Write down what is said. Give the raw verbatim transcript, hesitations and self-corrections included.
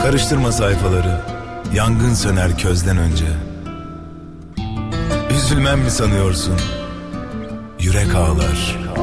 Karıştırma sayfaları, yangın söner közden önce. Üzülmem mi sanıyorsun? Yürek ağlar,